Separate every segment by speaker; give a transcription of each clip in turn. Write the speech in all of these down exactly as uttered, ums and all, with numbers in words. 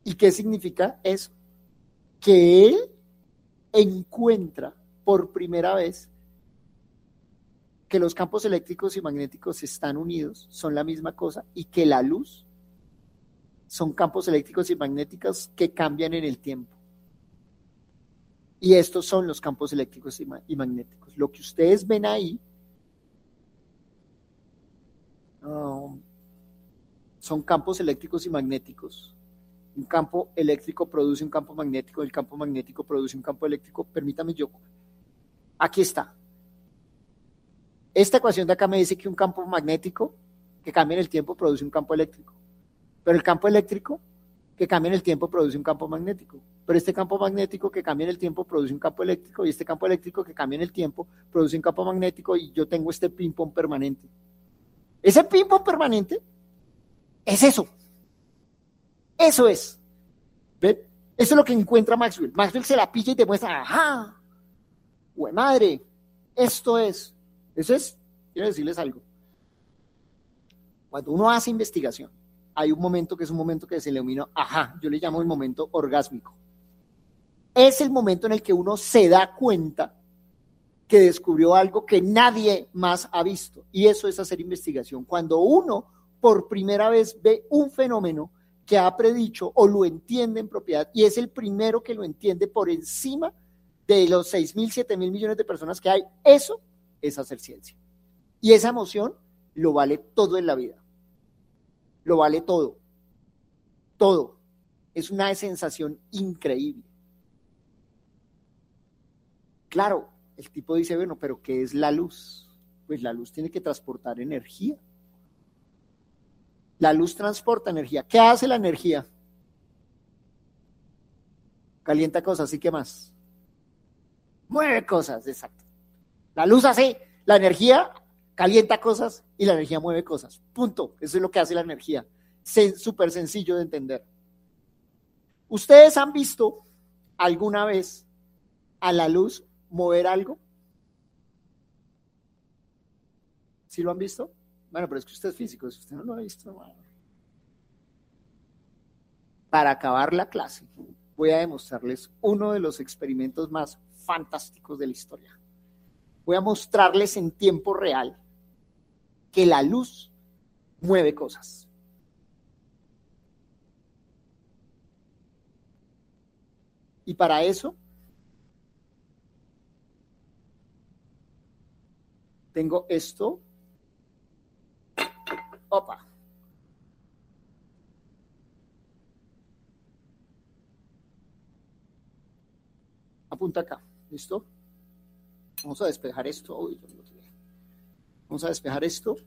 Speaker 1: ¿Y qué significa eso? Que él encuentra por primera vez que los campos eléctricos y magnéticos están unidos, son la misma cosa, y que la luz son campos eléctricos y magnéticos que cambian en el tiempo. Y estos son los campos eléctricos y, ma- y magnéticos. Lo que ustedes ven ahí um, son campos eléctricos y magnéticos. Un campo eléctrico produce un campo magnético, el campo magnético produce un campo eléctrico. Permítame yo. Aquí está. Esta ecuación de acá me dice que un campo magnético que cambia en el tiempo produce un campo eléctrico. Pero el campo eléctrico que cambia en el tiempo produce un campo magnético. Pero este campo magnético que cambia en el tiempo produce un campo eléctrico, y este campo eléctrico que cambia en el tiempo produce un campo magnético, y yo tengo este ping-pong permanente. Ese ping-pong permanente es eso. Eso es. ¿Ven? Eso es lo que encuentra Maxwell. Maxwell se la pilla y demuestra, ajá, güey madre, esto es. Eso es, quiero decirles algo. Cuando uno hace investigación, hay un momento que es un momento que se le denomina, ajá, yo le llamo el momento orgásmico. Es el momento en el que uno se da cuenta que descubrió algo que nadie más ha visto. Y eso es hacer investigación. Cuando uno por primera vez ve un fenómeno que ha predicho o lo entiende en propiedad, y es el primero que lo entiende por encima de los seis mil, siete mil millones de personas que hay, eso es hacer ciencia. Y esa emoción lo vale todo en la vida. Lo vale todo. Todo. Es una sensación increíble. Claro, el tipo dice, bueno, pero ¿qué es la luz? Pues la luz tiene que transportar energía. La luz transporta energía. ¿Qué hace la energía? Calienta cosas, ¿y qué más? Mueve cosas, exacto. La luz hace, la energía calienta cosas y la energía mueve cosas. Punto. Eso es lo que hace la energía. Es súper sencillo de entender. ¿Ustedes han visto alguna vez a la luz mover algo? ¿Sí lo han visto? Bueno, pero es que usted es físico, si usted no lo ha visto, bueno. Para acabar la clase, voy a demostrarles uno de los experimentos más fantásticos de la historia. Voy a mostrarles en tiempo real que la luz mueve cosas. Y para eso tengo esto. Opa. Apunta acá, ¿listo? Vamos a despejar esto. Uy, vamos a despejar esto.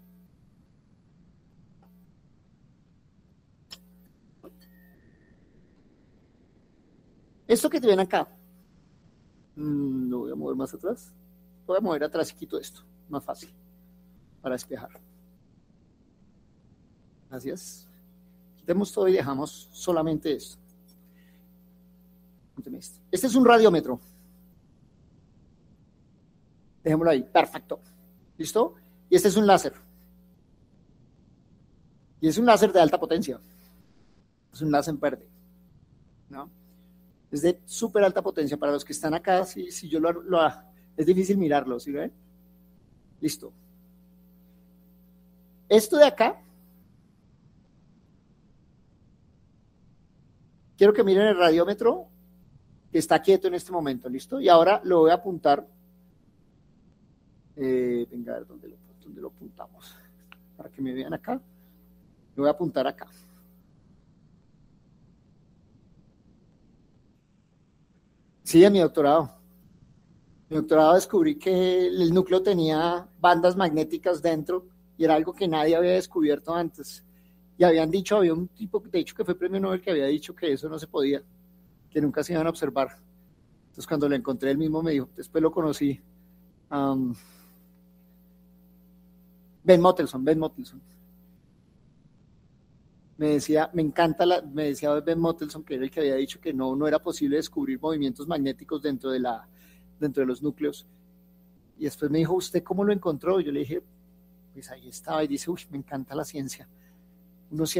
Speaker 1: Esto que te ven acá, mmm, lo voy a mover más atrás. Lo voy a mover atrás y quito esto, más fácil, para despejar. Gracias. Quitemos todo y dejamos solamente esto. Este es un radiómetro. Dejémoslo ahí, perfecto. ¿Listo? Y este es un láser. Y es un láser de alta potencia. Es un láser verde, ¿no? Es de súper alta potencia. Para los que están acá, si, si yo lo, lo es difícil mirarlo, ¿sí ven? Listo. Esto de acá, quiero que miren el radiómetro que está quieto en este momento, ¿listo? Y ahora lo voy a apuntar. Eh, venga, a ver dónde lo, dónde lo apuntamos. Para que me vean acá. Lo voy a apuntar acá. Sí, en mi doctorado. En mi doctorado descubrí que el núcleo tenía bandas magnéticas dentro y era algo que nadie había descubierto antes. Y habían dicho, había un tipo, de hecho, que fue premio Nobel, que había dicho que eso no se podía, que nunca se iban a observar. Entonces, cuando lo encontré, él mismo me dijo, después lo conocí, um, Ben Mottelson, Ben Mottelson. Me decía, me encanta, la, me decía Ben Mottelson, que era el que había dicho que no, no era posible descubrir movimientos magnéticos dentro de, la, dentro de los núcleos. Y después me dijo, ¿usted cómo lo encontró? Y yo le dije, pues ahí estaba, y dice, uy, me encanta la ciencia. Uno siempre